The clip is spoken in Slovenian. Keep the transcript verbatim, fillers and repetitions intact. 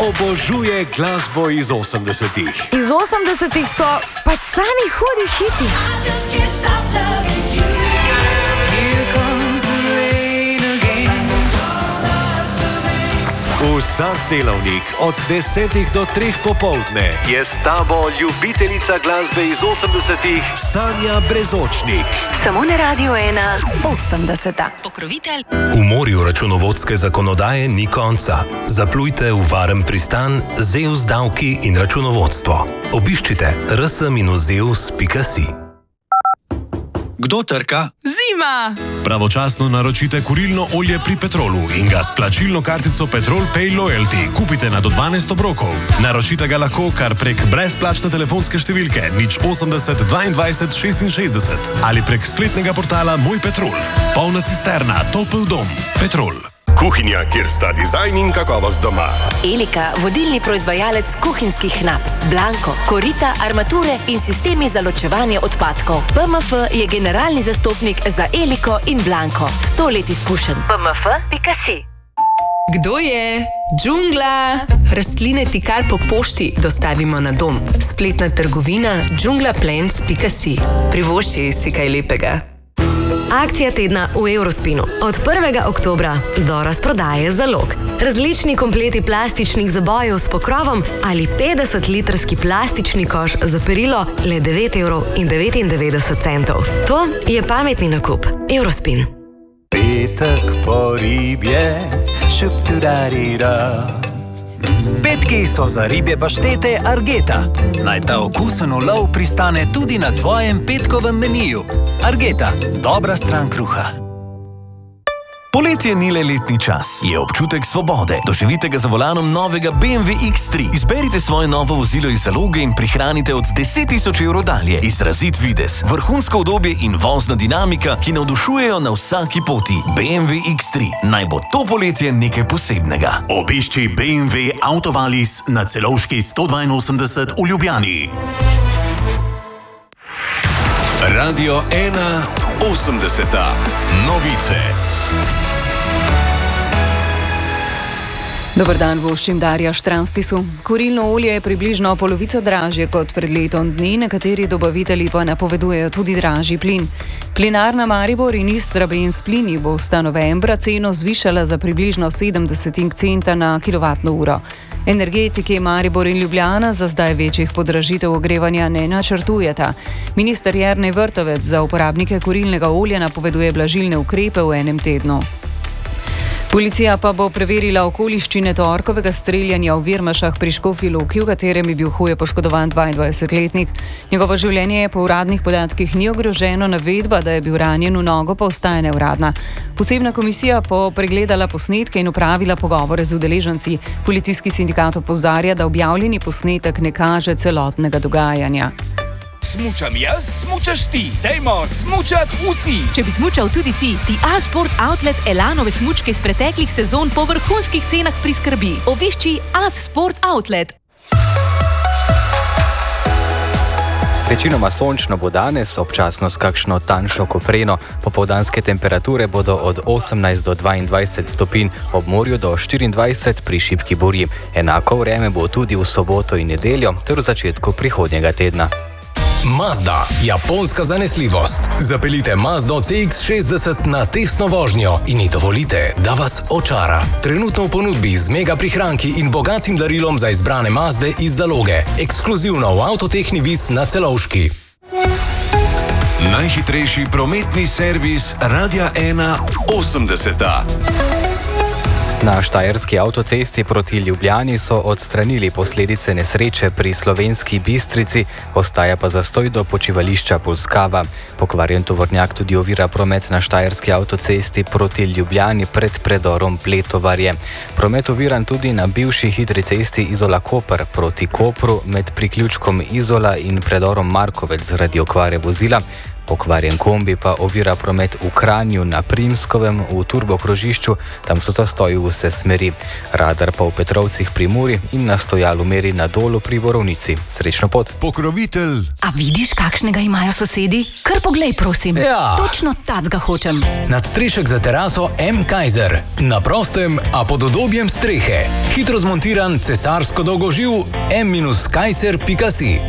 obožuje glasbo iz osemdesetih. Iz osemdesetih so pač sami hudi hiti. Vsak delavnik od desetih do treh popoldne je s tabo ljubiteljica glasbe iz osemdesetih Sanja Brezočnik. Samo na Radio ena osemdeseta. Pokrovitelj. V morju računovodske zakonodaje ni konca. Zaplujte v varen pristan Zeus davki in računovodstvo. Obiščite r s dash zeus pika si. Kdo trka? Zima! Pravočasno naročite kurilno olje pri Petrolu in ga s plačilno kartico Petrol Pay Loyalty kupite na do dvanajst obrokov. Naročite ga lahko kar prek brezplačne telefonske številke nič osemdeset dvaindvajset šestinšestdeset ali prek spletnega portala Moj Petrol. Polna cisterna, topel dom. Petrol. Kuhinja, kjer sta dizajn in kakovost doma. Elika, vodilni proizvajalec kuhinjskih nap, Blanko, korita, armature in sistemi za ločevanje odpadkov. P M F je generalni zastopnik za Eliko in Blanko. Sto let izkušenj. P M F pika si. Kdo je? Džungla! Rastline ti kar po pošti dostavimo na dom. Spletna trgovina džungla plants pika si. Privošči si kaj lepega. Akcija tedna v Eurospinu. Od prvega oktobra do razprodaje zalog. Različni kompleti plastičnih zabojev s pokrovom ali petdesetlitrski plastični koš za perilo le devet evrov in devetindevetdeset centov. To je pametni nakup. Eurospin. Petek po ribje, šupturarira. Petki so za ribje paštete Argeta. Naj ta okusen ulov pristane tudi na tvojem petkovem meniju. Argeta, dobra stran kruha. Poletje ni le letni čas, je občutek svobode. Doživite ga za volanom novega B M W X tri. Izberite svoje novo vozilo iz zaloge in prihranite od deset tisoč evrov dalje. Izrazit videz, vrhunsko udobje in vozna dinamika, ki navdušujejo na vsaki poti. B M W X tri. Naj bo to poletje nekaj posebnega. Obišči B M W Autovalis na Celovški sto dvainosemdeset v Ljubljani. Radio ena osemdeseta. Novice. Dobar dan, voščim Darja Štranstisu. Kurilno olje je približno polovico dražje kot pred letom dni, nekateri dobavitelji pa napovedujejo tudi dražji plin. Plinarna Maribor in Istrabenz plini bosta novembra ceno zvišala za približno sedemdeset centa na kilovatno uro. Energetiki Maribor in Ljubljana za zdaj večjih podražitev ogrevanja ne načrtujeta. Minister Jernej Vrtovec za uporabnike kurilnega olja napoveduje blažilne ukrepe v enem tednu. Policija pa bo preverila okoliščine torkovega streljanja v Virmašah pri Škofji Loki, v katerem je bil huje poškodovan dvaindvajsetletnik. Njegovo življenje je po uradnih podatkih ni ogroženo, navedba, da je bil ranjen v nogo, pa ostaja neuradna. Posebna komisija bo pregledala posnetke in opravila pogovore z udeleženci. Policijski sindikat opozarja, da objavljeni posnetek ne kaže celotnega dogajanja. Smučam jaz, smučaš ti. Dajmo smučat vsi. Če bi smučal tudi ti, ti A-Sport Outlet Elanove smučke iz preteklih sezon po vrhunskih cenah priskrbi. Obišči A-Sport Outlet. Večinoma sončno bo danes, občasno s kakšno tanjšo kopreno. Popoldanske temperature bodo od osemnajst do dvaindvajset stopinj, ob morju do štiriindvajset pri šibki burji. Enako vreme bo tudi v soboto in nedeljo ter v začetku prihodnjega tedna. Mazda, japonska zanesljivost. Zapeljite Mazdo C X šestdeset na testno vožnjo in ji dovolite, da vas očara. Trenutno v ponudbi z mega prihranki in bogatim darilom za izbrane Mazde iz zaloge. Ekskluzivno v Avtotehni Vis na Celovški. Najhitrejši prometni servis Radia ena osemdeseta. Na štajerski avtocesti proti Ljubljani so odstranili posledice nesreče pri Slovenski Bistrici, ostaja pa zastoj do počivališča Polskava. Pokvarjen tovornjak tudi ovira promet na štajerski avtocesti proti Ljubljani pred predorom Pletovarje. Promet oviran tudi na bivši hitri cesti Izola-Koper proti Kopru med priključkom Izola in predorom Markovec zaradi okvare vozila. Pokvarjen kombi pa ovira promet v Kranju na Primskovem v turbokrožišču, tam so zastoji v vse smeri. Radar pa v Petrovcih pri Muri in na stojalu meri na Dolu pri Borovnici. Srečno pot. Pokrovitelj. A vidiš, kakšnega imajo sosedi? Kar poglej, prosim. Ja. Točno tacga hočem. Nadstrešek za teraso M. Kaiser. Na prostem, a pod udobjem strehe. Hitro zmontiran cesarsko dolgoživ M kaiser pika si.